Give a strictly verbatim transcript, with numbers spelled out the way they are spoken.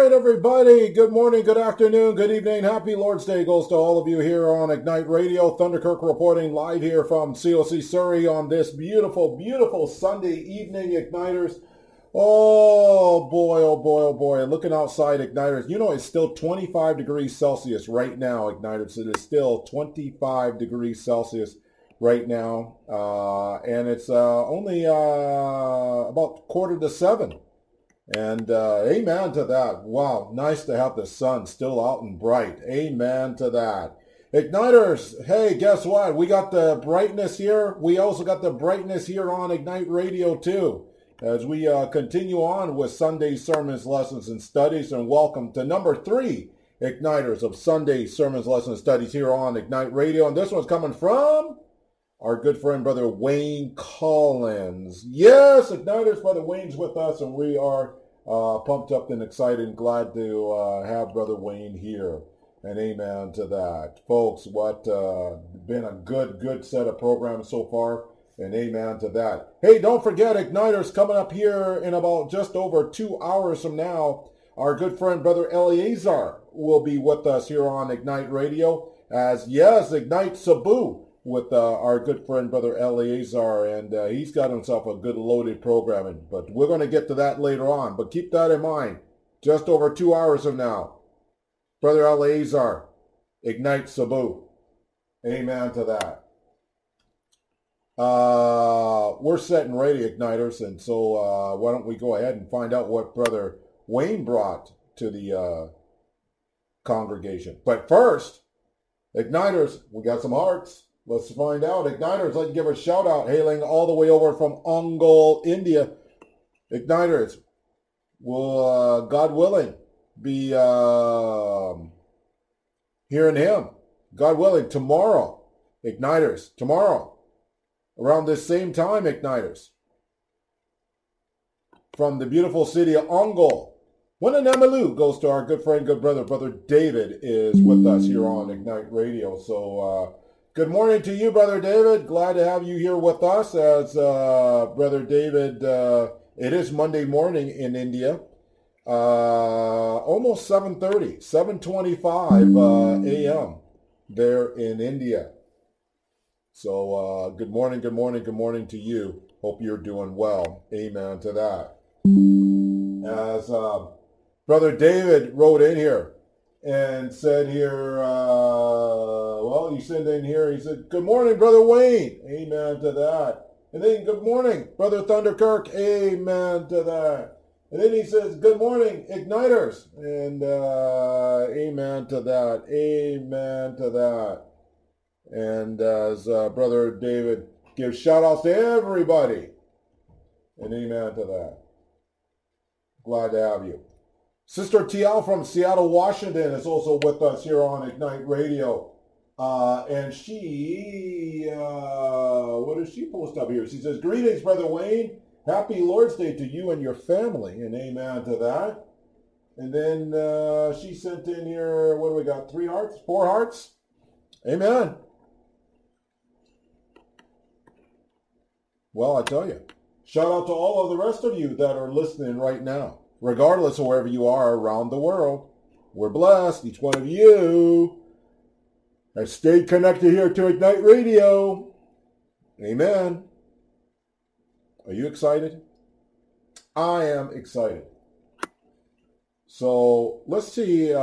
right, everybody. Good morning, good afternoon, good evening. Happy Lord's Day goes to all of you here on Ignite Radio. Thunderkirk reporting live here from C O C Surrey on this beautiful, beautiful Sunday evening, Igniters. Oh, boy, oh, boy, oh, boy. Looking outside, Igniters. You know, it's still twenty-five degrees Celsius right now, Igniters. It is still twenty-five degrees Celsius right now. Uh, and it's uh, only uh, about quarter to seven. And uh, amen to that. Wow, nice to have the sun still out and bright. Amen to that. Igniters, hey, guess what? We got the brightness here. We also got the brightness here on Ignite Radio too, as we uh, continue on with Sunday sermons, lessons, and studies. And welcome to number three, Igniters of Sunday sermons, lessons, studies here on Ignite Radio. And this one's coming from our good friend, Brother Wayne Collins. Yes, Igniters, Brother Wayne's with us, and we are uh, pumped up and excited and glad to uh, have Brother Wayne here. And amen to that. Folks, what uh, been a good, good set of programs so far, and amen to that. Hey, don't forget, Igniters, coming up here in about just over two hours from now, our good friend, Brother Eleazar, will be with us here on Ignite Radio, as, yes, Ignite Cebu, with uh, our good friend, Brother Eleazar, and uh, he's got himself a good loaded programming. But we're going to get to that later on. But keep that in mind. Just over two hours from now, Brother Eleazar, Ignite Cebu. Amen to that. Uh, we're setting ready, Igniters, and so uh, why don't we go ahead and find out what Brother Wayne brought to the uh, congregation. But first, Igniters, we got some hearts. Let's find out. Igniters, let's give a shout out, hailing all the way over from Ongole, India. Igniters, will, uh, God willing, be uh, hearing him. God willing, tomorrow. Igniters, tomorrow. Around this same time, Igniters. From the beautiful city of Ongole. Wananamalu goes to our good friend, good brother. Brother David is with us here on Ignite Radio. So, uh, good morning to you, Brother David. Glad to have you here with us as uh, Brother David. Uh, it is Monday morning in India. Uh, almost seven thirty, seven twenty-five uh, a m there in India. So uh, good morning, good morning, good morning to you. Hope you're doing well. Amen to that. As uh, Brother David wrote in here and said here, uh, well, he sent in here, he said, good morning, Brother Wayne. Amen to that. And then, good morning, Brother Thunderkirk. Amen to that. And then he says, good morning, Igniters. And uh, amen to that. Amen to that. And as uh, Brother David gives shout outs to everybody. And amen to that. Glad to have you. Sister Tial from Seattle, Washington is also with us here on Ignite Radio. Uh, and she, uh, what does she post up here? She says, greetings, Brother Wayne. Happy Lord's Day to you and your family. And amen to that. And then uh, she sent in here, what do we got? Three hearts? Four hearts? Amen. Well, I tell you, shout out to all of the rest of you that are listening right now. Regardless of wherever you are around the world, we're blessed, each one of you has stayed connected here to Ignite Radio. Amen. Are you excited? I am excited. So let's see. Uh,